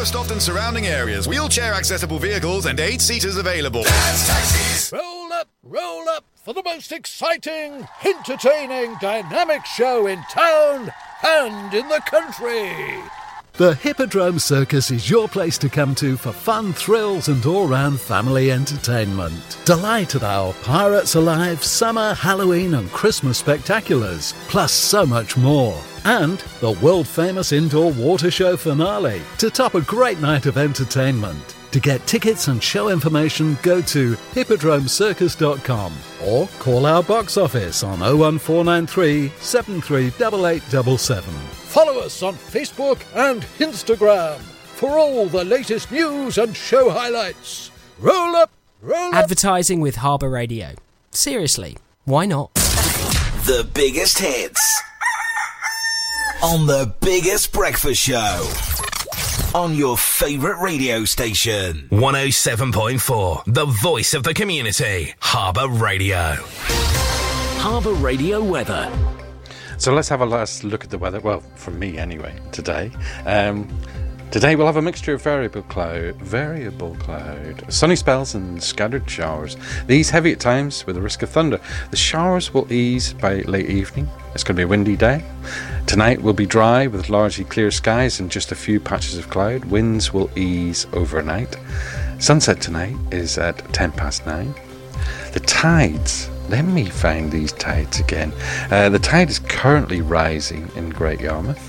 Lowestoft and surrounding areas. Wheelchair accessible vehicles and 8-seaters available. Dad's Taxis. Roll up for the most exciting, entertaining, dynamic show in town and in the country. The Hippodrome Circus is your place to come to for fun, thrills and all-round family entertainment. Delight at our Pirates Alive, Summer, Halloween and Christmas spectaculars, plus so much more. And the world-famous indoor water show finale to top a great night of entertainment. To get tickets and show information, go to hippodromecircus.com or call our box office on 01493 738877. Follow us on Facebook and Instagram for all the latest news and show highlights. Roll up! Advertising with Harbour Radio. Seriously, why not? The biggest hits on the biggest breakfast show on your favourite radio station. 107.4, the voice of the community. Harbour Radio. Harbour Radio weather. So let's have a last look at the weather. Well, from me anyway, today. Today we'll have a mixture of variable cloud, sunny spells and scattered showers. These heavy at times with a risk of thunder. The showers will ease by late evening. It's going to be a windy day. Tonight will be dry with largely clear skies and just a few patches of cloud. Winds will ease overnight. Sunset tonight is at 9:10. The tides, let me find these tides again. The tide is currently rising in Great Yarmouth.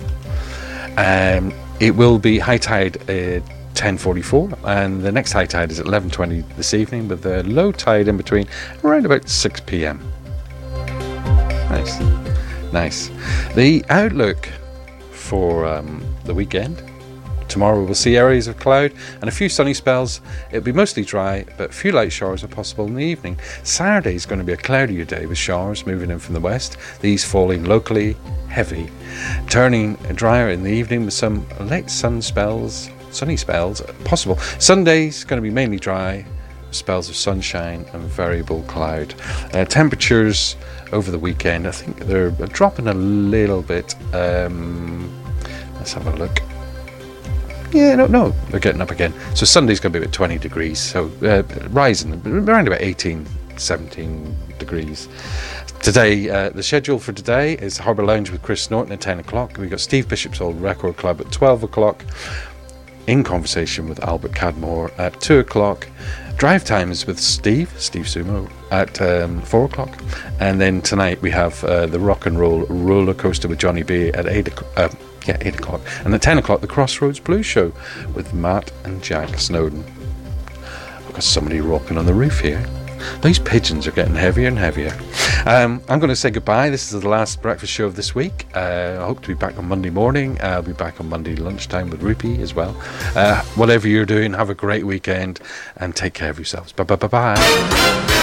It will be high tide at 10:44, and the next high tide is at 11:20 this evening, with the low tide in between around about 6 p.m. Nice. The outlook for the weekend. Tomorrow we'll see areas of cloud and a few sunny spells. It'll be mostly dry, but a few light showers are possible in the evening. Saturday is going to be a cloudier day with showers moving in from the west, these falling locally heavy, turning drier in the evening with some late sunny spells possible. Sunday's going to be mainly dry, spells of sunshine and variable cloud. Temperatures over the weekend, I think they're dropping a little bit. Let's have a look. Yeah, no, they're getting up again. So Sunday's going to be about 20 degrees, so rising around about 18, 17 degrees. Today, the schedule for today is Harbour Lounge with Chris Norton at 10 o'clock. We've got Steve Bishop's Old Record Club at 12 o'clock. In Conversation with Albert Cadmore at 2 o'clock. Drive times with Steve Sumo at 4 o'clock. And then tonight we have the Rock and Roll Roller Coaster with Johnny B at 8 o'clock. 8 o'clock. And at 10 o'clock, the Crossroads Blues Show with Matt and Jack Snowden. I've got somebody rocking on the roof here. These pigeons are getting heavier and heavier. I'm going to say goodbye. This is the last breakfast show of this week. I hope to be back on Monday morning. I'll be back on Monday lunchtime with Rupee as well. Whatever you're doing, have a great weekend and take care of yourselves. Bye.